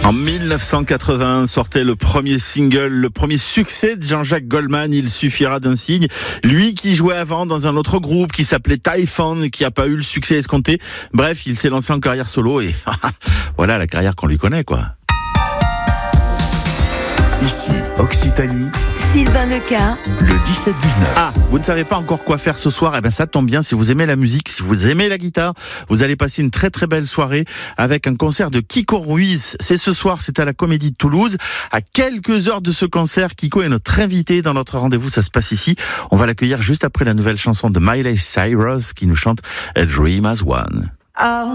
En 1980 sortait le premier single, le premier succès de Jean-Jacques Goldman, Il suffira d'un signe. Lui qui jouait avant dans un autre groupe qui s'appelait Typhon, qui a pas eu le succès escompté. Bref, il s'est lancé en carrière solo et voilà la carrière qu'on lui connaît, quoi. Ici, Occitanie, Sylvain Leca, le 17-19. Ah, vous ne savez pas encore quoi faire ce soir? Eh ben, ça tombe bien. Si vous aimez la musique, si vous aimez la guitare, vous allez passer une très très belle soirée avec un concert de Kiko Ruiz. C'est ce soir, c'est à la Comédie de Toulouse. À quelques heures de ce concert, Kiko est notre invité dans notre rendez-vous. Ça se passe ici. On va l'accueillir juste après la nouvelle chanson de Miley Cyrus qui nous chante A Dream As One.